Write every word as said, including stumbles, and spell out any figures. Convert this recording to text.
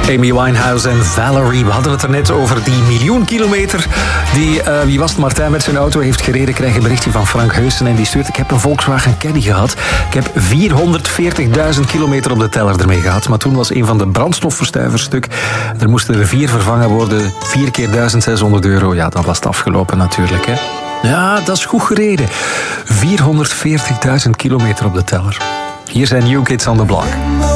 Amy Winehouse en Valerie. We hadden het er net over die miljoen kilometer die, uh, wie was het, Martijn met zijn auto heeft gereden. Krijg een berichtje van Frank Heusen en die stuurt: ik heb een Volkswagen Caddy gehad. Ik heb vierhonderdveertigduizend kilometer op de teller ermee gehad. Maar toen was een van de brandstofverstuivers stuk. Er moesten er vier vervangen worden. Vier keer duizend-zeshonderd euro. Ja, dan was het afgelopen natuurlijk, hè. Ja, dat is goed gereden. vierhonderdveertigduizend kilometer op de teller. Hier zijn New Kids on the Block.